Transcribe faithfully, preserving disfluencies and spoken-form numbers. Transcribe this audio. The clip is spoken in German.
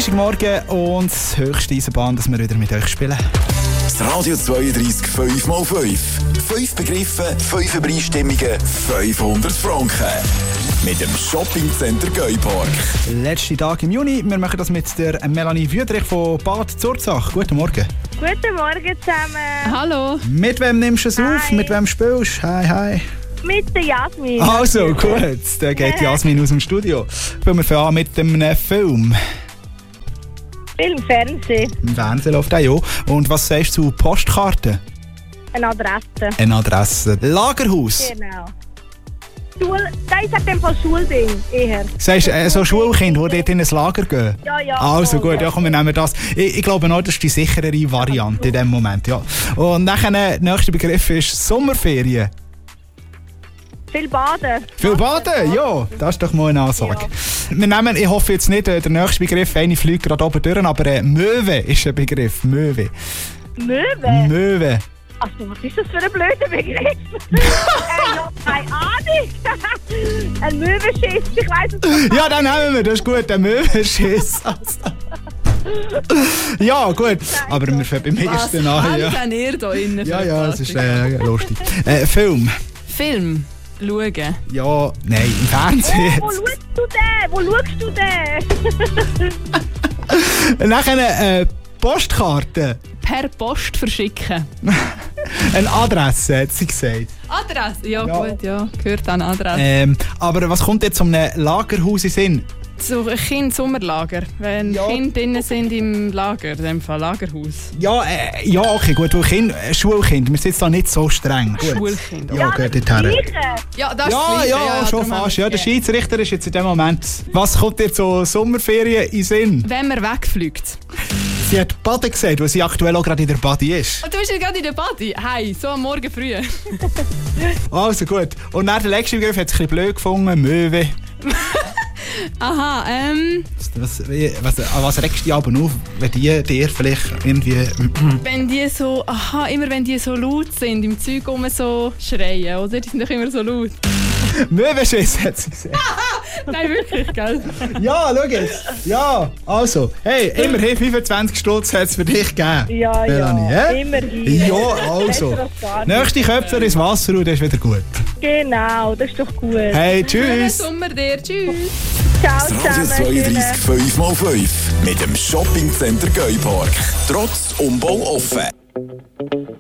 Dienstagmorgen und das höchste Eisenbahn, dass wir wieder mit euch spielen. Das Radio zweiunddreißig fünf mal fünf. Fünf Begriffe, fünf Übereinstimmungen, fünfhundert Franken. Mit dem Shoppingcenter Geupark. Letzter Tag im Juni. Wir machen das mit der Melanie Wüthrich von Bad Zurzach. Guten Morgen. Guten Morgen zusammen. Hallo. Mit wem nimmst du es Hi. auf? Mit wem spielst du? Hi, hi. Mit der Jasmin. Also, gut. Dann geht Jasmin aus dem Studio. Wir fangen an mit einem Film. Film, Fernsehen. Im Fernsehen läuft auch, ja. Und was sagst du zu Postkarten? Eine Adresse. Eine Adresse. Lagerhaus. Genau. Schul, das ist in dem Fall Schulding eher. Sagst du, äh, so Schulkinder, die dort in ein Lager gehen? Ja, ja. Also voll, gut, ja, komm, wir nehmen das. Ich, ich glaube noch, das ist die sicherere Variante in dem Moment, ja. Und dann der nächste Begriff ist Sommerferien. Viel Baden. Viel Baden? Ja, das ist doch mal eine Ansage. Ja. Wir nehmen, ich hoffe jetzt nicht, äh, der nächste Begriff, eine fliegt gerade oben durch, aber äh, Möwe ist ein Begriff. Möwe. Möwe? Möwe. Also, was ist das für ein blöder Begriff? äh, ja, keine Ahnung. Ein Möwenschiss, ich weiss es nicht. Ja, dann nehmen wir, das ist gut, ein Möwenschiss. Ja, gut. Aber wir fangen beim ersten an. Was Ja, ihr da innen? ja, ja, das ist äh, lustig. Äh, Film. Film. Schauen. Ja, nein, im Fernsehen. Oh, wo schaust du den? Wo schaust du den? Nachher äh, Postkarte. Per Post verschicken. Eine Adresse, hat sie gesagt. Adresse? Ja, Ja. gut, ja. Gehört an Adresse. Ähm, aber was kommt jetzt um ein Lagerhaus in Sinn? So ein Kind Sommerlager. Wenn Ja. Kinder drinnen sind im Lager, in dem Fall Lagerhaus. Ja, äh, ja, okay, gut, weil kind, äh, Schulkind, wir sind jetzt da nicht so streng. Gut. Schulkind. Ja, geht dorthin. Gleiche. Ja, das ist Ja, das ja, Gleiche, schon darum fast. haben Ja, der wir es gegeben. Schiedsrichter ist jetzt in dem Moment. Was kommt jetzt so Sommerferien in Sinn? Wenn man wegfliegt. Sie hat Bade gesagt, weil sie aktuell auch gerade in der Bade ist. Und du bist ja gerade in der Party. Hey, so am Morgen früh. Also gut. Und nach der letzten Begriff hat es ein bisschen blöd gefunden. Möwe. Aha, ähm... Was, wie- was, an was regst du dich aber auf, wenn die dir vielleicht irgendwie... Wenn die so... Aha, immer wenn die so laut sind, im Zeug rum so schreien, oder? Die sind doch immer so laut. Möwenschiss, hat sie gesagt. Nein, wirklich, gell? Ja, schau jetzt. Ja, also. Hey, immerhin fünfundzwanzig Stutz hat es für dich gegeben. Ja, Melanie, ja. hä? Immerhin. Ja, also. Besser als gar nicht. Nächste Köpfer ins Wasser und das ist wieder gut. Genau, das ist doch gut. Hey, Schönen tschüss. Sommer dir, tschüss. Ciao Das Radio zusammen. zweiunddreißig fünf mal fünf. Mit dem Shoppingcenter Geupark. Trotz Umbau offen.